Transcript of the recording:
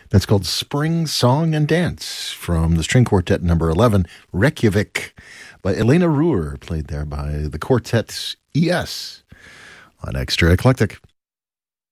That's called Spring Song and Dance from the string quartet number 11, Reykjavik, by Elena Ruhr, played there by the Quartet ES on Extra Eclectic.